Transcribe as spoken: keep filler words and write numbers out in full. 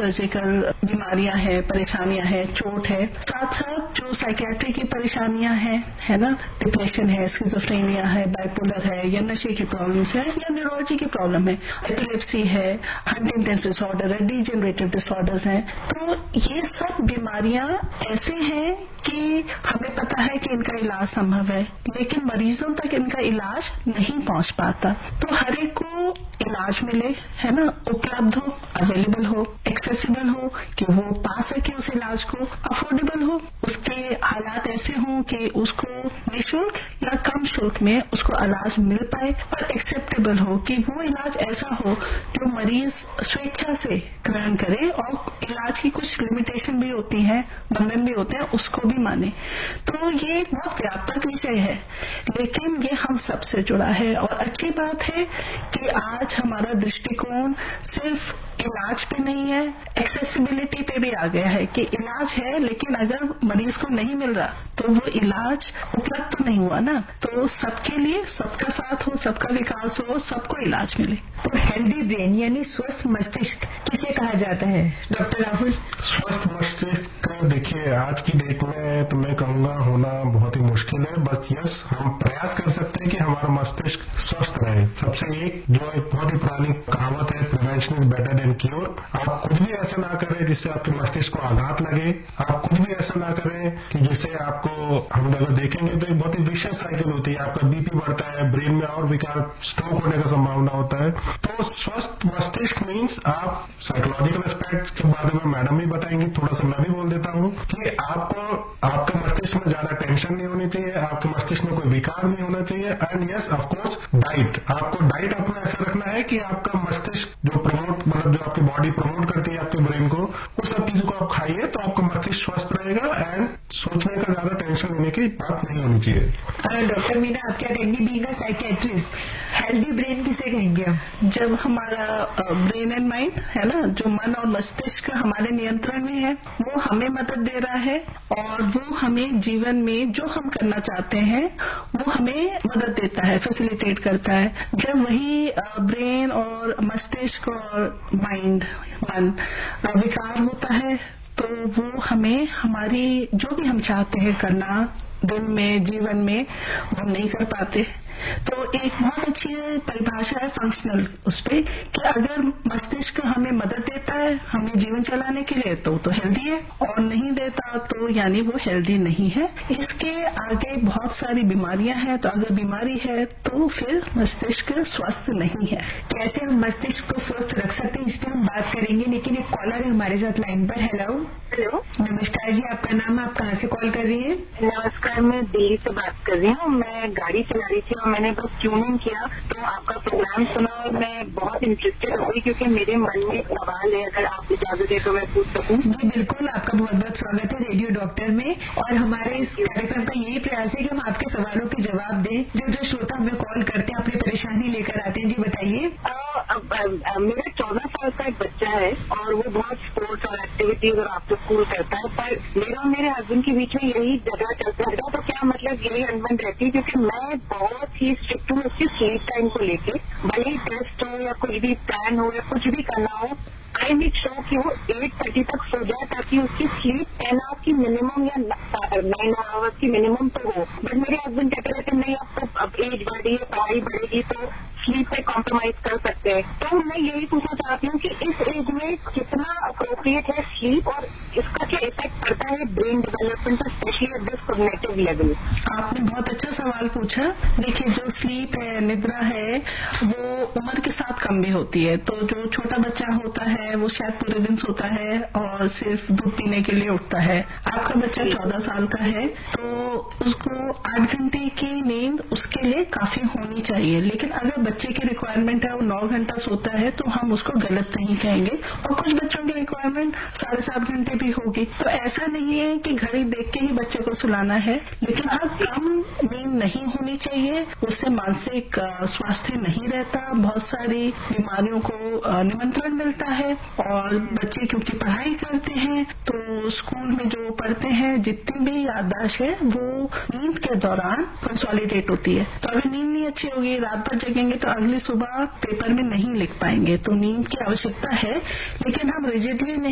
Surgical बीमारियां हैं, परेशानियां हैं, चोट है, साथ साथ जो साइकियाट्री की परेशानियां हैं, है ना, डिप्रेशन है, स्किज़ोफ्रेनिया है, बाइपोलर है, या नशे की प्रॉब्लम्स है, या न्यूरोलॉजी की प्रॉब्लम है, एपिलेप्सी है, हंटिंगटन डिसऑर्डर है, डीजनरेटिव डिसऑर्डर्स हैं। तो ये सब बीमारियां ऐसे हैं कि हमें पता है कि इनका इलाज संभव है, लेकिन मरीजों तक इनका इलाज नहीं पहुंच पाता। तो हर एक को इलाज मिले, है ना, उपलब्ध हो, अवेलेबल हो, एक्सेसिबल हो, कि वो पा सके उस इलाज को, अफोर्डेबल हो, उसके हालात ऐसे हों कि उसको निःशुल्क या कम शुल्क में उसको इलाज मिल पाए, और एक्सेप्टेबल हो कि वो इलाज ऐसा हो जो मरीज स्वेच्छा से ग्रहण करे, और इलाज की कुछ लिमिटेशन भी होती हैं, बंधन भी होते हैं, उसको भी माने। तो ये एक बहुत व्यापक विषय है, लेकिन ये हम सबसे जुड़ा है। और अच्छी बात है कि आज हमारा दृष्टिकोण सिर्फ इलाज पे नहीं है, एक्सेसिबिलिटी पे भी आ गया है कि इलाज है, लेकिन अगर मरीज को नहीं मिल रहा तो वो इलाज उपलब्ध तो नहीं हुआ ना। तो सबके लिए सबका साथ हो, सबका विकास हो, सबको इलाज मिले। तो हेल्दी ब्रेन यानी स्वस्थ मस्तिष्क किसे कहा जाता है, डॉक्टर राहुल? स्वस्थ मस्तिष्क देखिए आज की डेट में तो मैं कहूंगा होना बहुत ही मुश्किल है। बस यस, हम प्रयास कर सकते हैं कि हमारा मस्तिष्क स्वस्थ रहे। सबसे एक जो एक बहुत ही पुरानी कहावत है, prevention is better than cure. आप कुछ भी ऐसा ना करें जिससे आपके मस्तिष्क को आघात लगे, आप कुछ भी ऐसा ना करें कि जिससे आपको, हम अगर देखेंगे तो एक बहुत ही विशेष साइकिल होती है, आपका बीपी बढ़ता है, ब्रेन में और विकार, स्ट्रोक होने का संभावना होता है। तो स्वस्थ मस्तिष्क मीन्स आप साइकोलॉजिकल एस्पेक्ट के बारे में मैडम भी बताएंगी, थोड़ा सा मैं भी बोल देता हूं कि आपको आपके मस्तिष्क में ज्यादा टेंशन नहीं होनी चाहिए, आपके मस्तिष्क में कोई विकार नहीं होना चाहिए। And yes of course diet, आपको डाइट अपना ऐसा रखना है कि आपका मस्तिष्क जो प्रमोट, मतलब जो आपकी बॉडी प्रमोट करती है आपके ब्रेन को, वो सब चीजों को आप खाइए तो आपका मस्तिष्क स्वस्थ रहेगा एंड सोचने का ज्यादा टेंशन लेने की बात नहीं होनी चाहिए। डॉक्टर मीना, आप क्या कहेंगी being a psychiatrist, healthy brain किसे कहेंगे? जब हमारा ब्रेन एंड माइंड है ना, जो मन और मस्तिष्क हमारे नियंत्रण में है, वो हमें मदद दे रहा है, और वो हमें जीवन में जो हम करना चाहते हैं वो हमें मदद देता है, फैसिलिटेट करता है। जब वही ब्रेन और मस्तिष्क और माइंड, मन विकार होता है, तो वो हमें हमारी जो भी हम चाहते हैं करना दिन में, जीवन में, वो नहीं कर पाते। तो एक बहुत अच्छी परिभाषा है फंक्शनल उस पे कि अगर मस्तिष्क हमें मदद देता है हमें जीवन चलाने के लिए तो तो हेल्दी है, और नहीं देता तो यानी वो हेल्दी नहीं है। इसके आगे बहुत सारी बीमारियां हैं, तो अगर बीमारी है तो फिर मस्तिष्क स्वस्थ नहीं है। कैसे हम मस्तिष्क को स्वस्थ रख सकते हैं इस पर हम बात करेंगे, लेकिन एक कॉलर है हमारे साथ लाइन पर। हेलो हेलो, नमस्कार जी, आपका नाम, आप कहाँ से कॉल कर रही हैं? नमस्कार, मैं दिल्ली से बात कर रही हूँ। मैं गाड़ी चला रही थी और मैंने बस ट्यूनिंग किया तो आपका प्रोग्राम सुना और मैं बहुत इंटरेस्टेड हो गई, क्योंकि मेरे मन में एक सवाल है, अगर आप इजाजत दें तो मैं पूछ सकूँ? जी बिल्कुल, आपका बहुत बहुत स्वागत है रेडियो डॉक्टर में। और हमारे इस कार्यक्रम का यही प्रयास है कि हम आपके सवालों के जवाब दें। जो जो श्रोता हमें कॉल करते हैं अपनी परेशानी लेकर आते हैं। जी बताइए। मेरा चौदह साल का एक बच्चा है और वो बहुत स्पोर्ट्स और एक्टिविटीज और आफ्टर स्कूल करता है, पर मेरा और मेरे हस्बैंड के बीच में यही झगड़ा चलता है। तो क्या मतलब यही अनबन रहती है, क्योंकि मैं बहुत ही स्ट्रिक्ट हूँ उसकी स्लीप टाइम को लेके, भले ही टेस्ट हो या कुछ भी प्लान हो या कुछ भी करना हो, आई मेक श्योर कि वो एट थर्टी तक सो जाए ताकि उसकी स्लीप टेन आवर्स की मिनिमम या नाइन आवर्स की मिनिमम तो हो। बट मेरे हस्बैंड कहते रहते नहीं, आपको अब एज बढ़ी है, पढ़ाई बढ़ेगी तो स्लीप पे कॉम्प्रोमाइज कर सकते हैं। तो मैं यही पूछना चाहती हूँ कि इस एज में कितना अप्रोप्रिएट है स्लीप और इसका क्या इफेक्ट पड़ता है ब्रेन डेवलपमेंट पर, specially at this cognitive level? आपने बहुत अच्छा सवाल पूछा। देखिए, जो स्लीप है, निद्रा है, वो उम्र के साथ कम भी होती है। तो जो छोटा बच्चा होता है वो शायद पूरे दिन सोता है और सिर्फ दूध पीने के लिए उठता है। आपका बच्चा चौदह साल का है तो उसको आठ घंटे की नींद उसके लिए काफी होनी चाहिए। लेकिन अगर बच्चे की रिक्वायरमेंट है वो नौ घंटा सोता है तो हम उसको गलत नहीं कहेंगे, और कुछ बच्चों की रिक्वायरमेंट साढ़े सात घंटे भी होगी। तो ऐसा नहीं है कि घड़ी देख के ही बच्चे को सुलाना है, लेकिन हाँ, कम नींद नहीं होनी चाहिए, उससे मानसिक स्वास्थ्य नहीं रहता, बहुत सारी बीमारियों को निमंत्रण मिलता है। और बच्चे क्योंकि पढ़ाई करते हैं तो स्कूल में जो पढ़ते हैं जितनी भी याददाश्त है वो नींद के दौरान कंसोलिडेट होती है। तो अगर नींद नहीं अच्छी होगी, रात भर जगेंगे तो अगली सुबह पेपर में नहीं लिख पाएंगे। तो नींद की आवश्यकता है, लेकिन हम रिजिडली नहीं